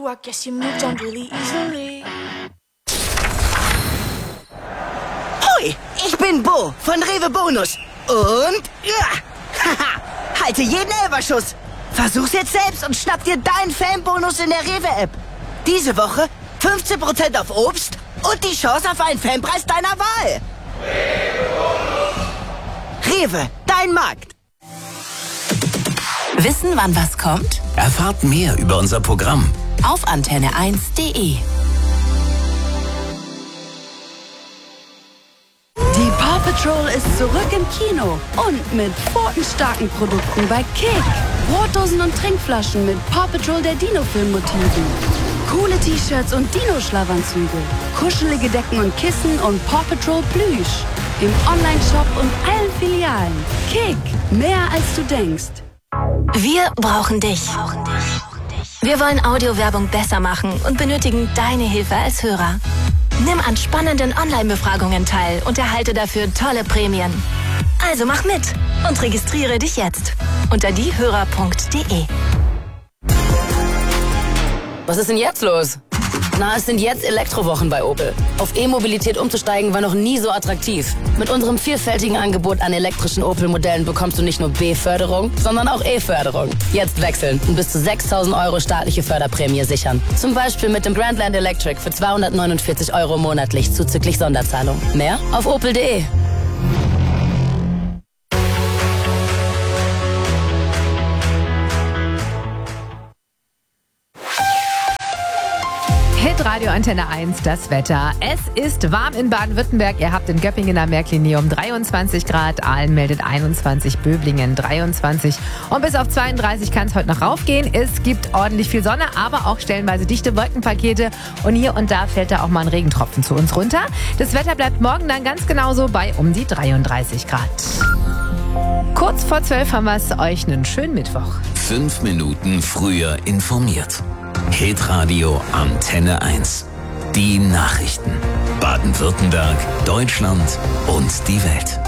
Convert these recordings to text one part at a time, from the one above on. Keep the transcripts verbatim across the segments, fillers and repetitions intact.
I guess you moved on really easily. Hoi, ich bin Bo von Rewe Bonus. Und, ja, haha, halte jeden Elferschuss. Versuch's jetzt selbst und schnapp dir deinen Fanbonus in der Rewe-App. Diese Woche fünfzehn Prozent auf Obst und die Chance auf einen Fanpreis deiner Wahl. Rewe, dein Markt. Wissen, wann was kommt? Erfahrt mehr über unser Programm auf antenne eins punkt de. Die Paw Patrol ist zurück im Kino und mit pfotenstarken Produkten bei Kick. Brotdosen und Trinkflaschen mit Paw Patrol der Dino-Film-Motiven. Coole T-Shirts und Dino-Schlafanzüge. Kuschelige Decken und Kissen und Paw Patrol Plüsch. Im Online-Shop und allen Filialen. Kick, mehr als du denkst. Wir brauchen dich. Wir wollen Audiowerbung besser machen und benötigen deine Hilfe als Hörer. Nimm an spannenden Online-Befragungen teil und erhalte dafür tolle Prämien. Also mach mit und registriere dich jetzt unter diehörer punkt de. Was ist denn jetzt los? Na, es sind jetzt Elektrowochen bei Opel. Auf E-Mobilität umzusteigen war noch nie so attraktiv. Mit unserem vielfältigen Angebot an elektrischen Opel-Modellen bekommst du nicht nur B-Förderung, sondern auch E-Förderung. Jetzt wechseln und bis zu sechstausend Euro staatliche Förderprämie sichern. Zum Beispiel mit dem Grandland Electric für zweihundertneunundvierzig Euro monatlich zuzüglich Sonderzahlung. Mehr auf opel punkt de. Radio Antenne eins, das Wetter. Es ist warm in Baden-Württemberg. Ihr habt in Göppingen am Märklinium dreiundzwanzig Grad, Aalen meldet einundzwanzig, Böblingen dreiundzwanzig und bis auf zweiunddreißig kann es heute noch raufgehen. Es gibt ordentlich viel Sonne, aber auch stellenweise dichte Wolkenpakete und hier und da fällt da auch mal ein Regentropfen zu uns runter. Das Wetter bleibt morgen dann ganz genauso bei um die dreiunddreißig Grad. Kurz vor zwölf haben wir es euch einen schönen Mittwoch. Fünf Minuten früher informiert. Hitradio Antenne eins. Die Nachrichten. Baden-Württemberg, Deutschland und die Welt.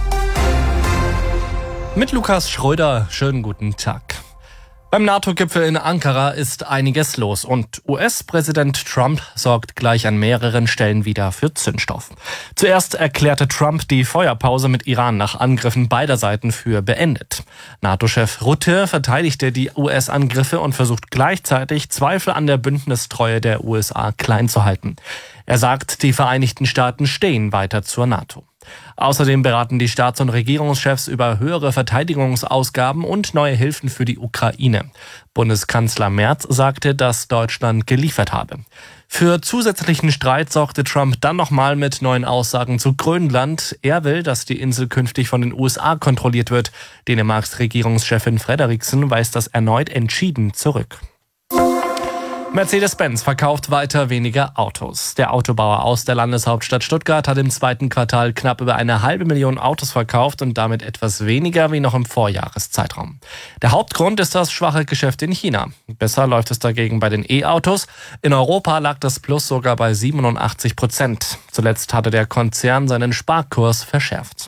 Mit Lukas Schröder, schönen guten Tag. Beim NATO-Gipfel in Ankara ist einiges los und U S-Präsident Trump sorgt gleich an mehreren Stellen wieder für Zündstoff. Zuerst erklärte Trump die Feuerpause mit Iran nach Angriffen beider Seiten für beendet. NATO-Chef Rutte verteidigte die U S-Angriffe und versucht gleichzeitig Zweifel an der Bündnistreue der U S A klein zu halten. Er sagt, die Vereinigten Staaten stehen weiter zur NATO. Außerdem beraten die Staats- und Regierungschefs über höhere Verteidigungsausgaben und neue Hilfen für die Ukraine. Bundeskanzler Merz sagte, dass Deutschland geliefert habe. Für zusätzlichen Streit sorgte Trump dann nochmal mit neuen Aussagen zu Grönland. Er will, dass die Insel künftig von den U S A kontrolliert wird. Dänemarks Regierungschefin Frederiksen weist das erneut entschieden zurück. Mercedes-Benz verkauft weiter weniger Autos. Der Autobauer aus der Landeshauptstadt Stuttgart hat im zweiten Quartal knapp über eine halbe Million Autos verkauft und damit etwas weniger wie noch im Vorjahreszeitraum. Der Hauptgrund ist das schwache Geschäft in China. Besser läuft es dagegen bei den E-Autos. In Europa lag das Plus sogar bei siebenundachtzig Prozent. Zuletzt hatte der Konzern seinen Sparkurs verschärft.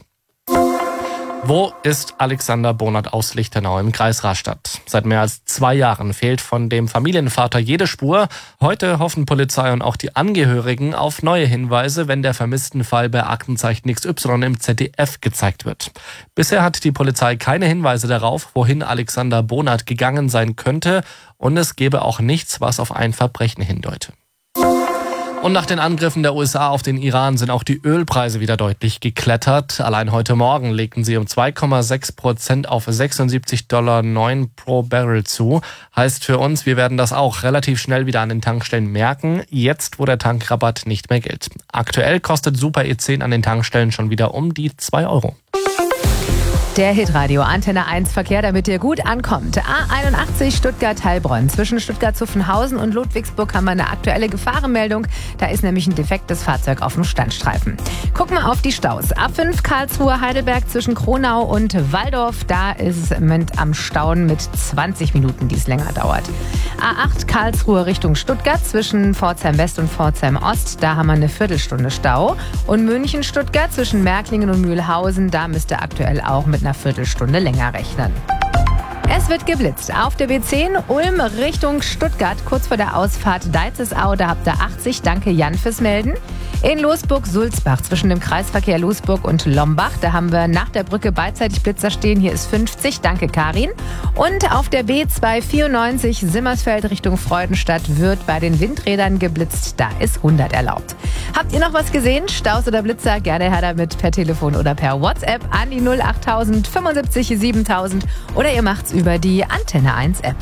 Wo ist Alexander Bonert aus Lichtenau im Kreis Rastatt? Seit mehr als zwei Jahren fehlt von dem Familienvater jede Spur. Heute hoffen Polizei und auch die Angehörigen auf neue Hinweise, wenn der vermissten Fall bei Aktenzeichen X Y im Z D F gezeigt wird. Bisher hat die Polizei keine Hinweise darauf, wohin Alexander Bonert gegangen sein könnte, und es gäbe auch nichts, was auf ein Verbrechen hindeute. Und nach den Angriffen der U S A auf den Iran sind auch die Ölpreise wieder deutlich geklettert. Allein heute Morgen legten sie um zwei Komma sechs Prozent auf sechsundsiebzig Komma neun Dollar pro Barrel zu. Heißt für uns, wir werden das auch relativ schnell wieder an den Tankstellen merken, jetzt wo der Tankrabatt nicht mehr gilt. Aktuell kostet Super E zehn an den Tankstellen schon wieder um die zwei Euro. Der Hitradio Antenne eins Verkehr, damit ihr gut ankommt. A einundachtzig Stuttgart-Heilbronn. Zwischen Stuttgart-Zuffenhausen und Ludwigsburg haben wir eine aktuelle Gefahrenmeldung. Da ist nämlich ein defektes Fahrzeug auf dem Standstreifen. Gucken wir auf die Staus. A fünf Karlsruhe-Heidelberg zwischen Kronau und Walldorf. Da ist es im Moment am Stauen mit zwanzig Minuten, die es länger dauert. A acht Karlsruhe Richtung Stuttgart zwischen Pforzheim West und Pforzheim Ost. Da haben wir eine Viertelstunde Stau. Und München-Stuttgart zwischen Märklingen und Mühlhausen. Da müsst ihr aktuell auch mit einer Viertelstunde länger rechnen. Es wird geblitzt. Auf der B zehn Ulm Richtung Stuttgart, kurz vor der Ausfahrt Deizesau, da habt ihr achtzig. Danke Jan fürs Melden. In Losburg-Sulzbach zwischen dem Kreisverkehr Losburg und Lombach, da haben wir nach der Brücke beidseitig Blitzer stehen. Hier ist fünfzig. Danke Karin. Und auf der B zweihundertvierundneunzig Simmersfeld Richtung Freudenstadt wird bei den Windrädern geblitzt. Da ist hundert erlaubt. Habt ihr noch was gesehen? Staus oder Blitzer? Gerne her damit per Telefon oder per WhatsApp an die null achttausend fünfundsiebzig siebentausend oder ihr macht's über die Antenne eins App.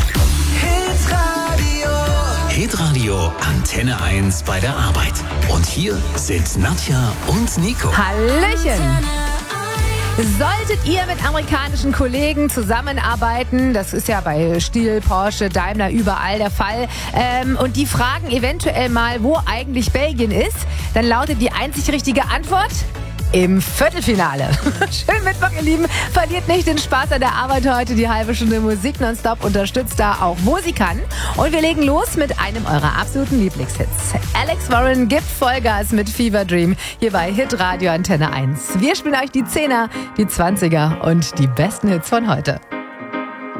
Hitradio Antenne eins bei der Arbeit. Und hier sind Nadja und Nico. Hallöchen! Solltet ihr mit amerikanischen Kollegen zusammenarbeiten, das ist ja bei Stihl, Porsche, Daimler überall der Fall, ähm, und die fragen eventuell mal, wo eigentlich Belgien ist, dann lautet die einzig richtige Antwort: im Viertelfinale. Schönen Mittwoch, ihr Lieben. Verliert nicht den Spaß an der Arbeit heute. Die halbe Stunde Musik nonstop unterstützt da auch, wo sie kann. Und wir legen los mit einem eurer absoluten Lieblingshits. Alex Warren gibt Vollgas mit Fever Dream hier bei Hitradio Antenne eins. Wir spielen euch die Zehner, die Zwanziger und die besten Hits von heute.